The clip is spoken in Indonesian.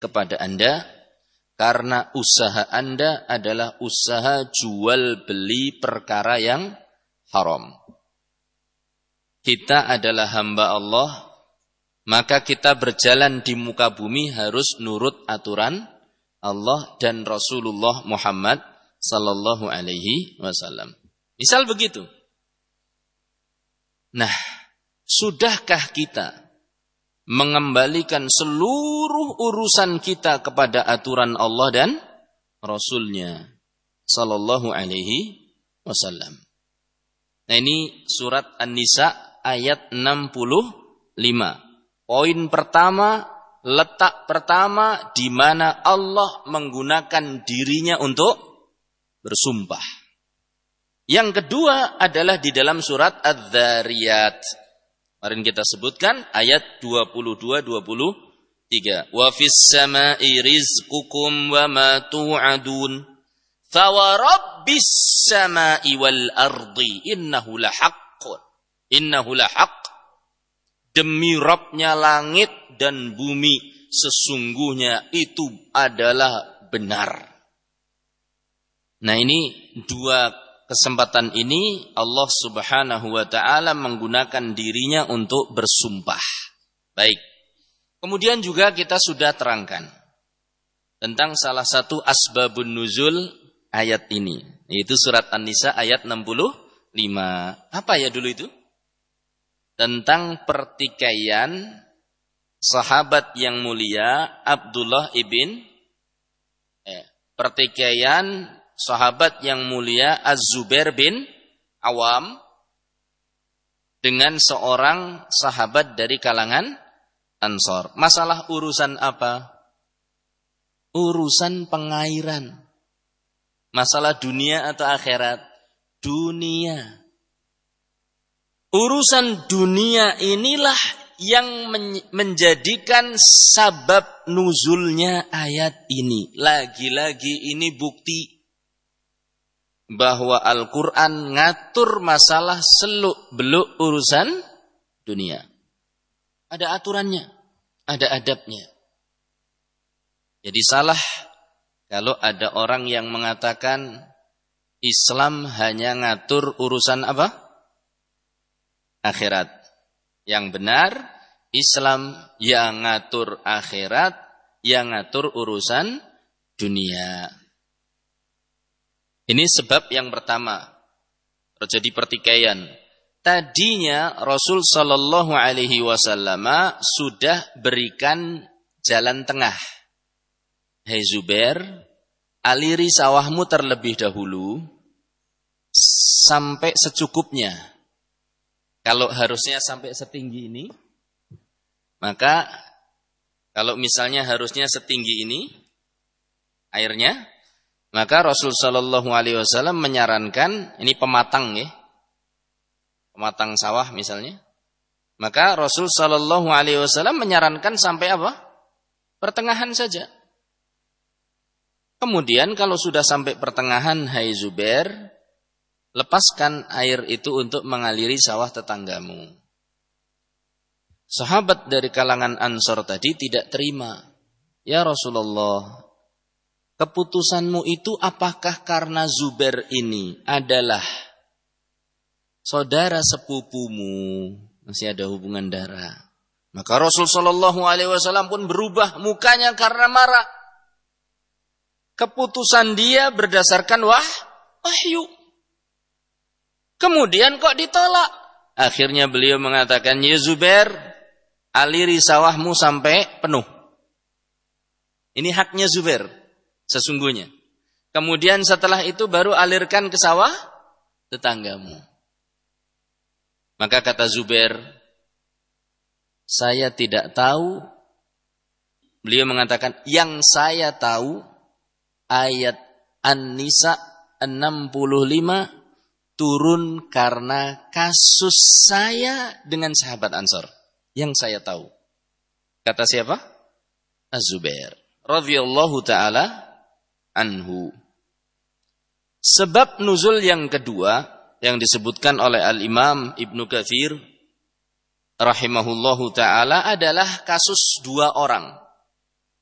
kepada Anda karena usaha Anda adalah usaha jual beli perkara yang haram. Kita adalah hamba Allah, maka kita berjalan di muka bumi harus nurut aturan Allah dan Rasulullah Muhammad sallallahu alaihi wasallam. Misal begitu. Nah, sudahkah kita mengembalikan seluruh urusan kita kepada aturan Allah dan Rasulnya sallallahu alaihi wasallam? Nah, ini surat An-Nisa ayat 65. Poin pertama, letak pertama di mana Allah menggunakan dirinya untuk bersumpah. Yang kedua adalah di dalam surat Adz-Dzariyat. Kemarin kita sebutkan ayat 22-23. Wa fis sama'i rizqukum wa ma tu'adun. Fa wa rabbis sama'i wal ardi innahu lahaqqun. Innahu lahaqq. Demi Rabbnya langit dan bumi, sesungguhnya itu adalah benar. Nah, ini dua kesempatan ini Allah Subhanahu wa taala menggunakan dirinya untuk bersumpah. Baik. Kemudian juga kita sudah terangkan tentang salah satu asbabun nuzul ayat ini, yaitu surat An-Nisa ayat 65. Apa ya dulu itu? Tentang pertikaian sahabat yang mulia Abdullah pertikaian sahabat yang mulia Az-Zubair bin Awam dengan seorang sahabat dari kalangan Ansor. Masalah urusan apa? Urusan pengairan. Masalah dunia atau akhirat? Dunia. Urusan dunia inilah yang menjadikan sabab nuzulnya ayat ini. Lagi-lagi ini bukti bahwa Al-Quran ngatur masalah seluk-beluk urusan dunia. Ada aturannya, ada adabnya. Jadi salah kalau ada orang yang mengatakan Islam hanya ngatur urusan apa? Akhirat. Yang benar, Islam yang ngatur akhirat, yang ngatur urusan dunia. Ini sebab yang pertama, terjadi pertikaian. Tadinya Rasul sallallahu alaihi wasallam sudah berikan jalan tengah. Hai Zubair, aliri sawahmu terlebih dahulu sampai secukupnya. Kalau harusnya sampai setinggi ini, maka kalau misalnya harusnya setinggi ini airnya, maka Rasul sallallahu alaihi wasallam menyarankan, ini pematang ya. Pematang sawah misalnya. Maka Rasul sallallahu alaihi wasallam menyarankan sampai apa? Pertengahan saja. Kemudian kalau sudah sampai pertengahan, hai Zubair, lepaskan air itu untuk mengaliri sawah tetanggamu. Sahabat dari kalangan Ansor tadi tidak terima. Ya Rasulullah, keputusanmu itu apakah karena Zubair ini adalah saudara sepupumu, masih ada hubungan darah? Maka Rasul sallallahu alaihi wasallam pun berubah mukanya karena marah. Keputusan dia berdasarkan wahyu. Kemudian kok ditolak? Akhirnya beliau mengatakan, ya Zubair, aliri sawahmu sampai penuh. Ini haknya Zubair, sesungguhnya. Kemudian setelah itu baru alirkan ke sawah tetanggamu. Maka kata Zubair, saya tidak tahu. Beliau mengatakan, yang saya tahu, ayat An-Nisa 65 turun karena kasus saya dengan sahabat Ansor. Yang saya tahu. Kata siapa? Az-Zubair radhiyallahu ta'ala anhu. Sebab nuzul yang kedua yang disebutkan oleh Al-Imam Ibnu Katsir rahimahullahu ta'ala adalah kasus dua orang.